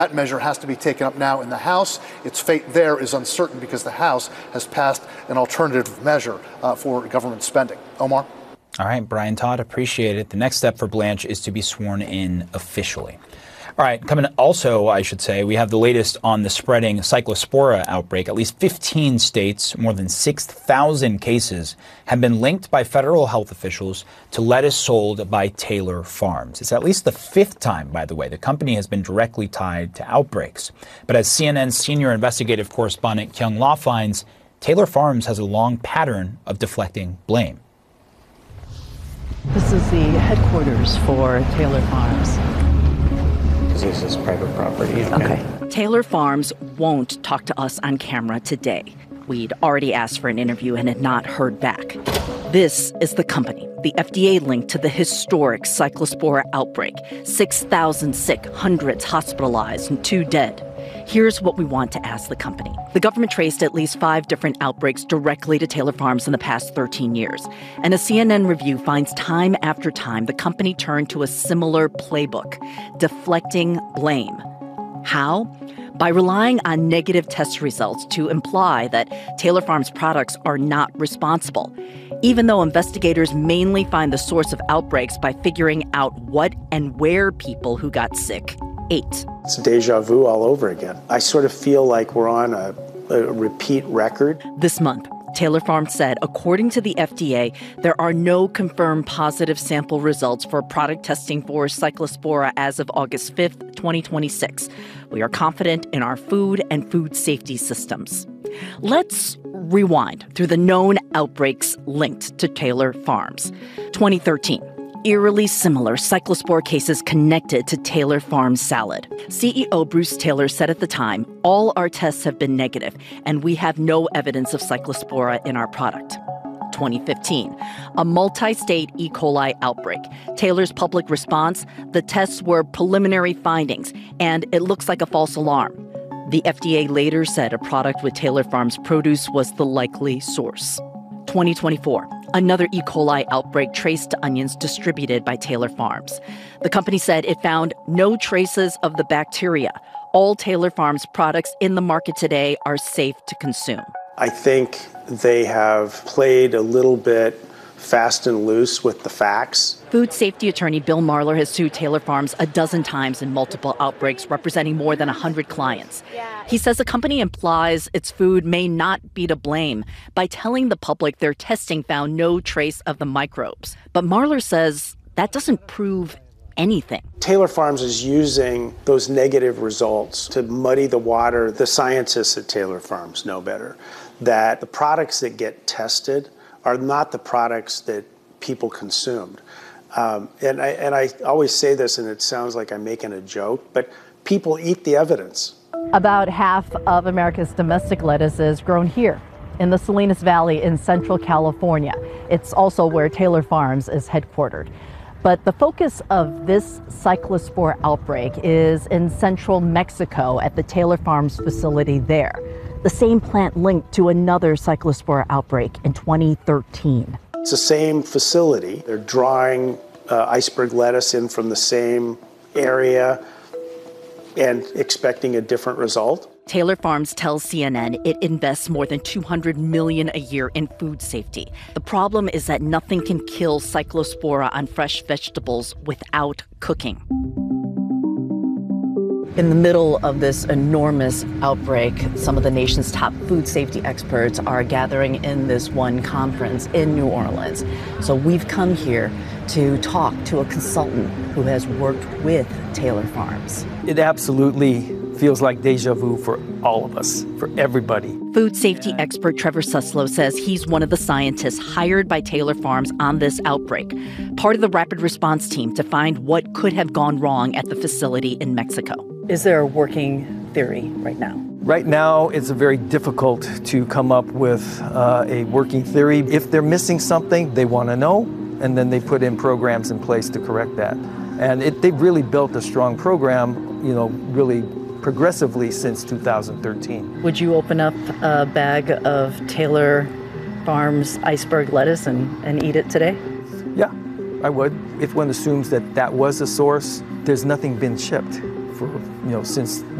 That measure has to be taken up now in the House. Its fate there is uncertain because the House has passed an alternative measure for government spending. Omar? All right, Brian Todd, appreciate it. The next step for Blanche is to be sworn in officially. All right, coming also, I should say, we have the latest on the spreading Cyclospora outbreak. At least 15 states, more than 6,000 cases have been linked by federal health officials to lettuce sold by Taylor Farms. It's at least the fifth time, by the way, the company has been directly tied to outbreaks. But as CNN's senior investigative correspondent Kyung La finds, Taylor Farms has a long pattern of deflecting blame. This is the headquarters for Taylor Farms. This is private property. Okay. Taylor Farms won't talk to us on camera today. We'd already asked for an interview and had not heard back. This is the company, the FDA linked to the historic Cyclospora outbreak. 6,000 sick, hundreds hospitalized, and 2 dead. Here's what we want to ask the company. The government traced at least 5 different outbreaks directly to Taylor Farms in the past 13 years. And a CNN review finds time after time the company turned to a similar playbook, deflecting blame. How? By relying on negative test results to imply that Taylor Farms products are not responsible, even though investigators mainly find the source of outbreaks by figuring out what and where people who got sick ate. It's deja vu all over again. I sort of feel like we're on a repeat record. This month, Taylor Farms said, according to the FDA, there are no confirmed positive sample results for product testing for Cyclospora as of August 5th, 2026. We are confident in our food and food safety systems. Let's rewind through the known outbreaks linked to Taylor Farms. 2013. Eerily similar Cyclospora cases connected to Taylor Farms salad. CEO Bruce Taylor said at the time, all our tests have been negative, and we have no evidence of Cyclospora in our product. 2015, a multi-state E. coli outbreak. Taylor's public response, the tests were preliminary findings, and it looks like a false alarm. The FDA later said a product with Taylor Farms produce was the likely source. 2024, another E. coli outbreak traced to onions distributed by Taylor Farms. The company said it found no traces of the bacteria. All Taylor Farms products in the market today are safe to consume. I think they have played a little bit fast and loose with the facts. Food safety attorney Bill Marler has sued Taylor Farms a dozen times in multiple outbreaks, representing more than 100 clients. He says the company implies its food may not be to blame by telling the public their testing found no trace of the microbes. But Marler says that doesn't prove anything. Taylor Farms is using those negative results to muddy the water. The scientists at Taylor Farms know better, that the products that get tested are not the products that people consumed. And I always say this, and it sounds like I'm making a joke, but people eat the evidence. About half of America's domestic lettuce is grown here in the Salinas Valley in Central California. It's also where Taylor Farms is headquartered. But the focus of this Cyclospora outbreak is in central Mexico at the Taylor Farms facility there. The same plant linked to another Cyclospora outbreak in 2013. It's the same facility. They're drawing iceberg lettuce in from the same area and expecting a different result. Taylor Farms tells CNN it invests more than $200 million a year in food safety. The problem is that nothing can kill Cyclospora on fresh vegetables without cooking. In the middle of this enormous outbreak, some of the nation's top food safety experts are gathering in this one conference in New Orleans. So we've come here to talk to a consultant who has worked with Taylor Farms. It absolutely feels like deja vu for all of us, for everybody. Food safety expert Trevor Suslow says he's one of the scientists hired by Taylor Farms on this outbreak, part of the rapid response team to find what could have gone wrong at the facility in Mexico. Is there a working theory right now? Right now, it's very difficult to come up with a working theory. If they're missing something, they want to know, and then they put in programs in place to correct that. And they've really built a strong program, really progressively since 2013. Would you open up a bag of Taylor Farms iceberg lettuce and eat it today? Yeah, I would. If one assumes that was a source, there's nothing been shipped for since